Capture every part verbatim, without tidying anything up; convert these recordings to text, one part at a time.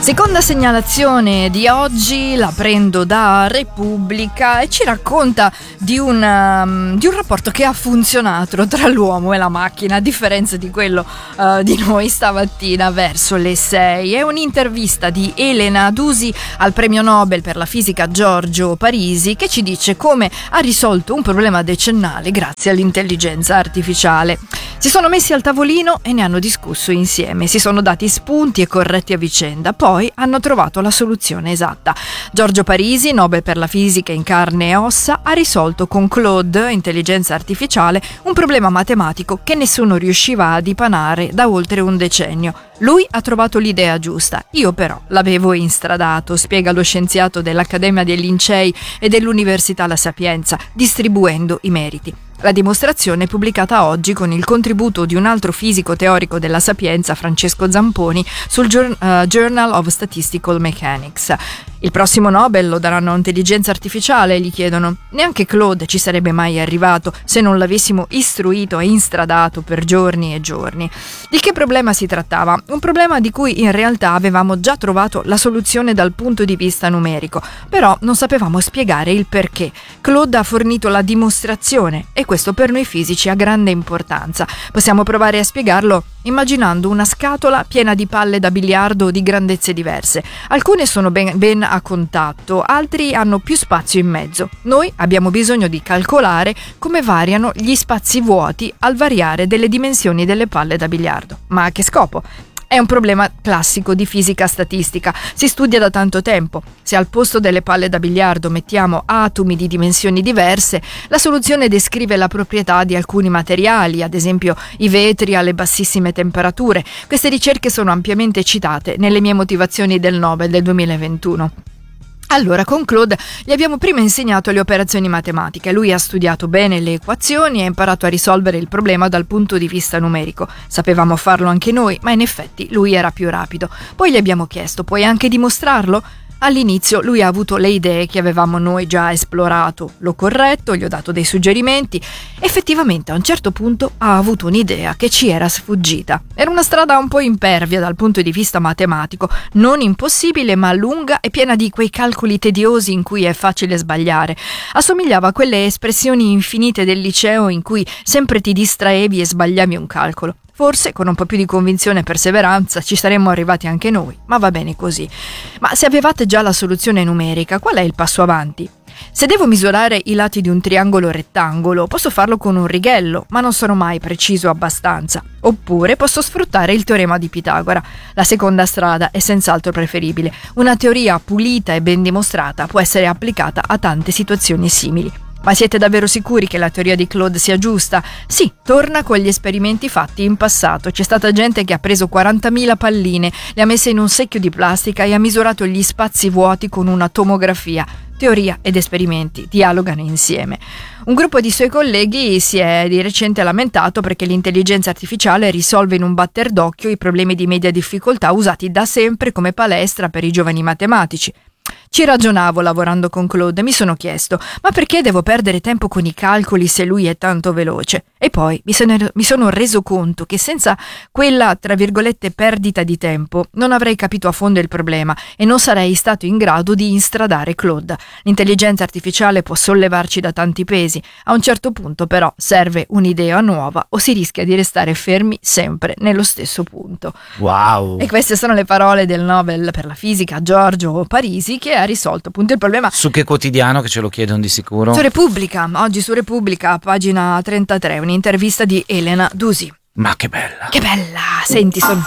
Seconda segnalazione di oggi la prendo da Repubblica e ci racconta di un, um, di un rapporto che ha funzionato tra l'uomo e la macchina, a differenza di quello uh, di noi stamattina verso le sei. È un'intervista di Elena Dusi al premio Nobel per la fisica Giorgio Parisi, che ci dice come ha risolto un problema decennale grazie all'intelligenza artificiale. Si sono messi al tavolino e ne hanno discusso insieme, si sono dati spunti e corretti a vicenda, poi hanno trovato la soluzione esatta. Giorgio Parisi, Nobel per la fisica in carne e ossa, ha risolto con Claude, intelligenza artificiale, un problema matematico che nessuno riusciva a dipanare da oltre un decennio. Lui ha trovato l'idea giusta, io però l'avevo instradato, spiega lo scienziato dell'Accademia dei Lincei e dell'Università La Sapienza, distribuendo i meriti. La dimostrazione è pubblicata oggi con il contributo di un altro fisico teorico della Sapienza, Francesco Zamponi, sul Jour- uh, Journal of Statistical Mechanics. Il prossimo Nobel lo daranno a intelligenza artificiale, gli chiedono. Neanche Claude ci sarebbe mai arrivato se non l'avessimo istruito e instradato per giorni e giorni. Di che problema si trattava? Un problema di cui in realtà avevamo già trovato la soluzione dal punto di vista numerico, però non sapevamo spiegare il perché. Claude ha fornito la dimostrazione e questo per noi fisici ha grande importanza. Possiamo provare a spiegarlo immaginando una scatola piena di palle da biliardo di grandezze diverse. Alcune sono ben, ben a contatto, altri hanno più spazio in mezzo. Noi abbiamo bisogno di calcolare come variano gli spazi vuoti al variare delle dimensioni delle palle da biliardo. Ma a che scopo? È un problema classico di fisica statistica, si studia da tanto tempo. Se al posto delle palle da biliardo mettiamo atomi di dimensioni diverse, la soluzione descrive la proprietà di alcuni materiali, ad esempio i vetri alle bassissime temperature. Queste ricerche sono ampiamente citate nelle mie motivazioni del Nobel del duemilaventuno. Allora, con Claude gli abbiamo prima insegnato le operazioni matematiche. Lui ha studiato bene le equazioni e ha imparato a risolvere il problema dal punto di vista numerico. Sapevamo farlo anche noi, ma in effetti lui era più rapido. Poi gli abbiamo chiesto: puoi anche dimostrarlo? All'inizio lui ha avuto le idee che avevamo noi già esplorato, l'ho corretto, gli ho dato dei suggerimenti. Effettivamente a un certo punto ha avuto un'idea che ci era sfuggita. Era una strada un po' impervia dal punto di vista matematico, non impossibile ma lunga e piena di quei calcoli tediosi in cui è facile sbagliare. Assomigliava a quelle espressioni infinite del liceo in cui sempre ti distraevi e sbagliavi un calcolo. Forse con un po' più di convinzione e perseveranza ci saremmo arrivati anche noi, ma va bene così. Ma se avevate già la soluzione numerica, qual è il passo avanti? Se devo misurare i lati di un triangolo rettangolo, posso farlo con un righello, ma non sono mai preciso abbastanza. Oppure posso sfruttare il teorema di Pitagora. La seconda strada è senz'altro preferibile. Una teoria pulita e ben dimostrata può essere applicata a tante situazioni simili. Ma siete davvero sicuri che la teoria di Claude sia giusta? Sì, torna con gli esperimenti fatti in passato. C'è stata gente che ha preso quarantamila palline, le ha messe in un secchio di plastica e ha misurato gli spazi vuoti con una tomografia. Teoria ed esperimenti dialogano insieme. Un gruppo di suoi colleghi si è di recente lamentato perché l'intelligenza artificiale risolve in un batter d'occhio i problemi di media difficoltà usati da sempre come palestra per i giovani matematici. Ci ragionavo lavorando con Claude e mi sono chiesto: ma perché devo perdere tempo con i calcoli se lui è tanto veloce? E poi mi sono, mi sono reso conto che senza quella, tra virgolette, perdita di tempo non avrei capito a fondo il problema e non sarei stato in grado di instradare Claude. L'intelligenza artificiale può sollevarci da tanti pesi. A un certo punto però serve un'idea nuova o si rischia di restare fermi sempre nello stesso punto. Wow! E queste sono le parole del Nobel per la fisica Giorgio Parisi, che ha risolto appunto il problema. Su che quotidiano, che ce lo chiedono di sicuro? Su Repubblica, oggi su Repubblica, pagina trentatré, un'intervista di Elena Dusi. Ma che bella! Che bella! Senti, sono...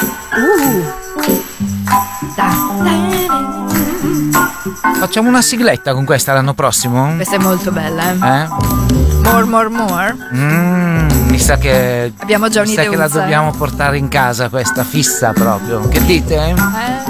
Uh. Facciamo una sigletta con questa l'anno prossimo? Questa è molto bella, eh? Eh? More, more, more. Mm, mi sa che... Abbiamo già un'idea. Mi sa che la dobbiamo portare in casa, questa fissa proprio. Che dite? Eh?